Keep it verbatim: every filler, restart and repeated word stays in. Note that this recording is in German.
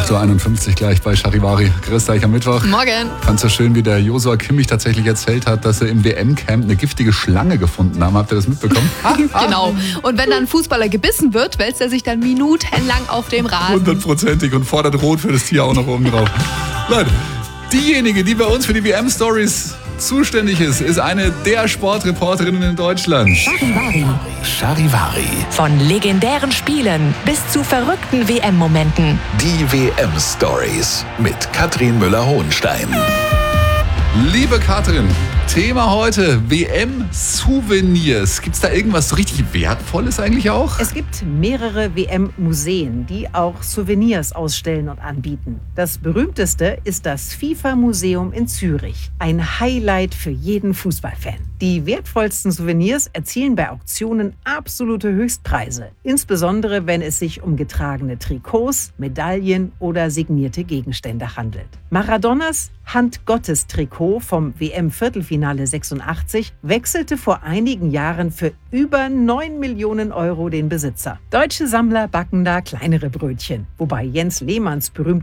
acht Uhr einundfünfzig gleich bei Charivari. Grüß dich am Mittwoch. Morgen. Fand's so schön, wie der Josua Kimmich tatsächlich erzählt hat, dass er im W M-Camp eine giftige Schlange gefunden haben. Habt ihr das mitbekommen? Genau. Und wenn dann ein Fußballer gebissen wird, wälzt er sich dann minutenlang auf dem Rasen. Hundertprozentig und fordert Rot für das Tier auch noch oben drauf. Leute, diejenige, die bei uns für die W M-Stories zuständig ist, ist eine der Sportreporterinnen in Deutschland. Charivari. Charivari. Von legendären Spielen bis zu verrückten W M-Momenten. Die W M-Stories mit Katrin Müller-Hohenstein. Liebe Katrin, Thema heute W M-Souvenirs. Gibt es da irgendwas so richtig Wertvolles eigentlich auch? Es gibt mehrere W M-Museen, die auch Souvenirs ausstellen und anbieten. Das berühmteste ist das FIFA-Museum in Zürich. Ein Highlight für jeden Fußballfan. Die wertvollsten Souvenirs erzielen bei Auktionen absolute Höchstpreise. Insbesondere, wenn es sich um getragene Trikots, Medaillen oder signierte Gegenstände handelt. Maradonas Hand-Gottes-Trikot vom W M-Viertelfinale sechsundachtzig wechselte vor einigen Jahren für über neun Millionen Euro den Besitzer. Deutsche Sammler backen da kleinere Brötchen, wobei Jens Lehmanns berühmte